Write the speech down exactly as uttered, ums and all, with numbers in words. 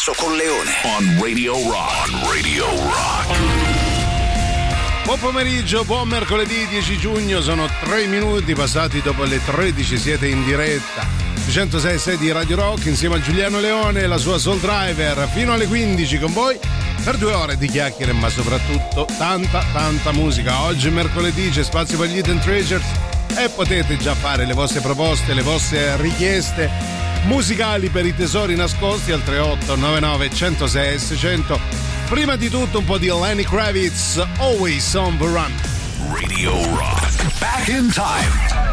Passo con Leone. On Radio Rock. On Radio Rock. Buon pomeriggio, buon mercoledì dieci giugno, sono tre minuti passati dopo le tredici, siete in diretta centosei e sei di Radio Rock insieme a Giuliano Leone e la sua Soul Driver fino alle quindici con voi per due ore di chiacchiere, ma soprattutto tanta tanta musica. Oggi mercoledì c'è spazio per gli Hidden Treasures e potete già fare le vostre proposte, le vostre richieste musicali per i tesori nascosti al tre otto nove nove uno zero sei seicento. Prima di tutto un po' di Lenny Kravitz, Always on the Run. Radio Rock. Back in time.